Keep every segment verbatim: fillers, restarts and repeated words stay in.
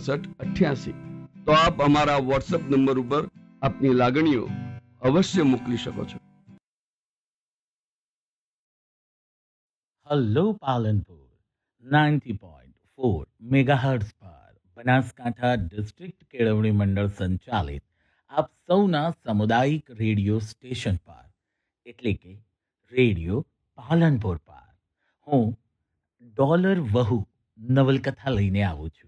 બાસઠ અઠ્યાસી। તો આપ અમારા વોટ્સએપ નંબર ઉપર આપની લાગણીઓ અવશ્ય મોકલી શકો છો। Hello Palanpur ninety point four megahertz પર બનાસકાંઠા ડિસ્ટ્રિક્ટ કેળવણી મંડળ સંચાલિત આપ સૌના સામુદાયિક રેડિયો સ્ટેશન પર એટલે કે રેડિયો પાલનપુર પર હું ડોલર વહુ નવલકથા લઈને આવું છું।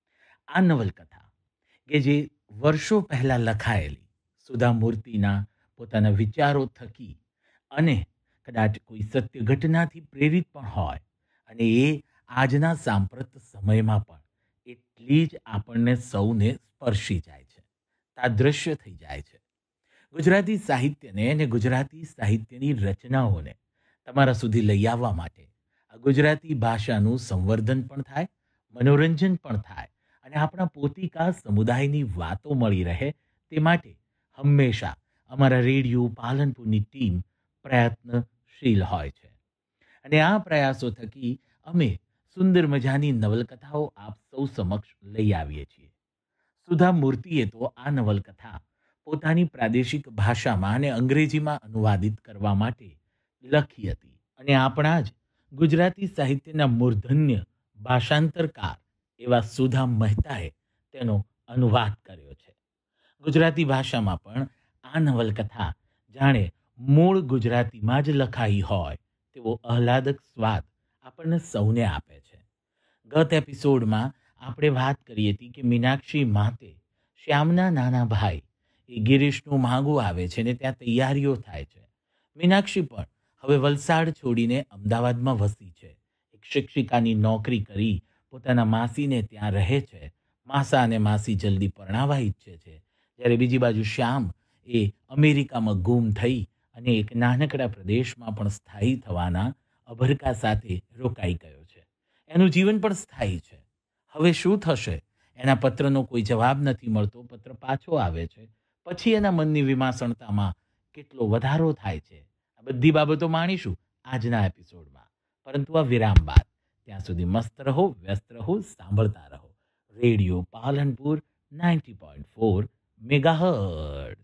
આ નવલકથા કે જે વર્ષો પહેલાં લખાયેલી સુધા મૂર્તિના પોતાના વિચારો થકી અને કદાચ કોઈ સત્ય ઘટનાથી પ્રેરિત પણ હોય અને એ આજના સાંપ્રત સમયમાં પણ એટલી જ આપણને સૌને સ્પર્શી જાય છે, તાદૃશ્ય થઈ જાય છે। ગુજરાતી સાહિત્યને અને ગુજરાતી સાહિત્યની રચનાઓને તમારા સુધી લઈ આવવા માટે આ ગુજરાતી ભાષાનું સંવર્ધન પણ થાય, મનોરંજન પણ થાય અને આપણા પોતિકા સમુદાયની વાતો મળી રહે તે માટે હંમેશા અમારા રેડિયો પાલનપુરની ટીમ પ્રયત્નશીલ હોય છે અને આ પ્રયાસો થકી અમે સુંદર મજાની નવલકથાઓ આપ સૌ સમક્ષ લઈ આવીએ છીએ। સુધા મૂર્તિએ તો આ નવલકથા પોતાની પ્રાદેશિક ભાષામાં અને અંગ્રેજીમાં અનુવાદિત કરવા માટે લખી હતી અને આપણા જ ગુજરાતી સાહિત્યના મૂર્ધન્ય ભાષાંતરકાર એવા સુધા મહેતાએ તેનો અનુવાદ કર્યો છે। ગુજરાતી ભાષામાં પણ આ નવલકથા જાણે મૂળ ગુજરાતીમાં જ લખાઈ હોય તેવો આહલાદક સ્વાદ આપણને સૌને આપે છે। ગત એપિસોડમાં આપણે વાત કરી હતી કે મીનાક્ષી માતે શ્યામના નાના ભાઈ એ ગિરીશનું માંગુ આવે છે ને ત્યાં તૈયારીઓ થાય છે। મીનાક્ષી પણ હવે વલસાડ છોડીને અમદાવાદમાં વસી છે, એક શિક્ષિકાની નોકરી કરી પોતાના માસીને ત્યાં રહે છે। માસા અને માસી જલ્દી પરણાવવા ઈચ્છે છે, જ્યારે બીજી બાજુ શ્યામ એ અમેરિકામાં ગુમ થઈ અને એક નાનકડા પ્રદેશમાં પણ સ્થાયી થવાના અભરકા સાથે રોકાઈ ગયો છે। એનું જીવન પણ સ્થાયી છે। હવે શું થશે એના પત્રનો કોઈ જવાબ નથી મળતો, પત્ર પાછો આવે છે, પછી એના મનની વિમાસણતામાં કેટલો વધારો થાય છે, આ બધી બાબતો માણીશું આજના એપિસોડમાં। પરંતુ આ વિરામ બાદ ત્યાં સુધી મસ્ત રહો, વ્યસ્ત રહો, સાંભળતા રહો radio Palanpur ninety point four megahertz.